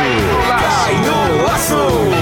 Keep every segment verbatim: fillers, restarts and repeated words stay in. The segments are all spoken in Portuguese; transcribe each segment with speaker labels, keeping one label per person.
Speaker 1: Cai no laço.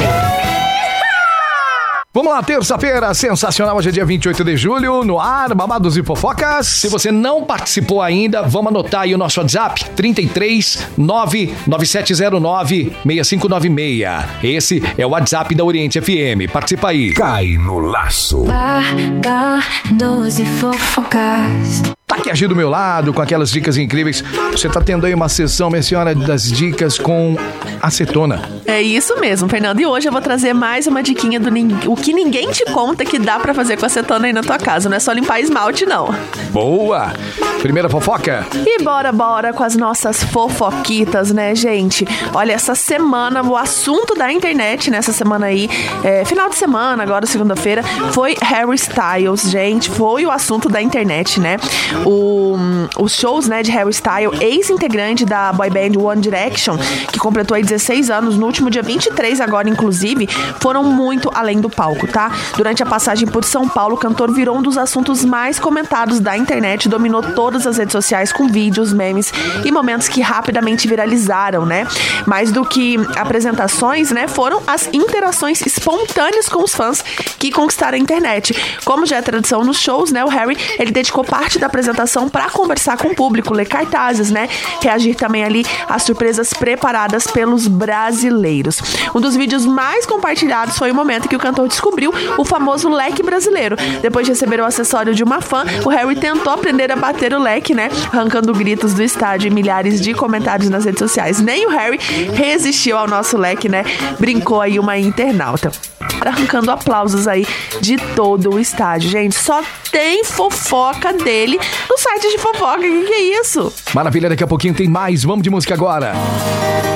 Speaker 1: Vamos lá, terça-feira sensacional, hoje é dia vinte e oito de julho, no ar, Babados e Fofocas. Se você não participou ainda, vamos anotar aí o nosso WhatsApp, trinta e três, nove nove sete zero nove, seis cinco nove seis. Esse é o WhatsApp da Oriente F M, participa aí. Cai no laço.
Speaker 2: Babados e Fofocas.
Speaker 1: Tá aqui aqui do meu lado com aquelas dicas incríveis. Você tá tendo aí uma sessão, minha senhora, das dicas com acetona.
Speaker 3: É isso mesmo, Fernando. E hoje eu vou trazer mais uma diquinha do nin... o que ninguém te conta que dá pra fazer com acetona aí na tua casa. Não é só limpar esmalte, não.
Speaker 1: Boa! Primeira fofoca.
Speaker 3: E bora, bora com as nossas fofoquitas, né, gente? Olha, essa semana, o assunto da internet nessa semana aí, é, final de semana, agora segunda-feira, foi Harry Styles, gente. Foi o assunto da internet, né? O, os shows, né, de Harry Styles, ex-integrante da boy band One Direction, que completou aí dezesseis anos no último dia vinte e três agora, inclusive, foram muito além do palco, tá? Durante a passagem por São Paulo, o cantor virou um dos assuntos mais comentados da internet, dominou todas as redes sociais com vídeos, memes e momentos que rapidamente viralizaram, né? Mais do que apresentações, né, foram as interações espontâneas com os fãs que conquistaram a internet. Como já é tradição nos shows, né, o Harry, ele dedicou parte da apresentação para conversar com o público, ler cartazes, né, reagir também ali às surpresas preparadas pelos brasileiros. Um dos vídeos mais compartilhados foi o momento que o cantor descobriu o famoso leque brasileiro. Depois de receber o acessório de uma fã, o Harry tentou aprender a bater o leque, né, arrancando gritos do estádio e milhares de comentários nas redes sociais. Nem o Harry resistiu ao nosso leque, né, brincou aí uma internauta, arrancando aplausos aí de todo o estádio. Gente, só tem fofoca dele no site de fofoca. O que, que é isso?
Speaker 1: Maravilha, daqui a pouquinho tem mais. Vamos de música agora.